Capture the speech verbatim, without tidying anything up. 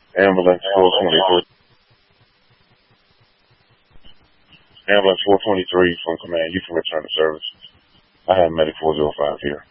Ambulance four twenty-three. Ambulance four twenty-three from Command. You can return to service. I have Medic four oh five here.